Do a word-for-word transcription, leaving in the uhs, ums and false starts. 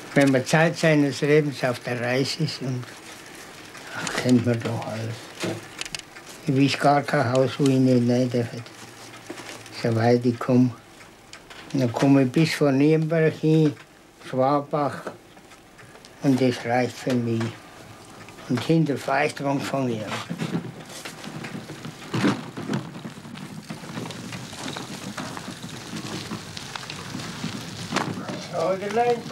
Wenn man Zeit seines Lebens auf der Reise ist, und ach, kennt man doch alles. Ich weiß gar kein Haus, wo ich nicht rein darf. So weit ich komme. Dann komme ich bis vor Nienberg hin, Schwabach, und das reicht für mich. Und hinter Feistrang fange ich an. Oder